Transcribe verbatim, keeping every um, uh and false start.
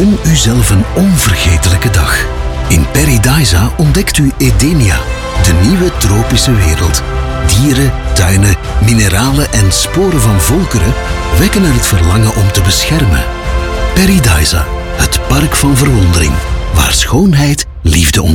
Gun uzelf een onvergetelijke dag. In Paradisa ontdekt u Edenia, de nieuwe tropische wereld. Dieren, tuinen, mineralen en sporen van volkeren wekken er het verlangen om te beschermen. Paradisa, het park van verwondering, waar schoonheid liefde ontmoet.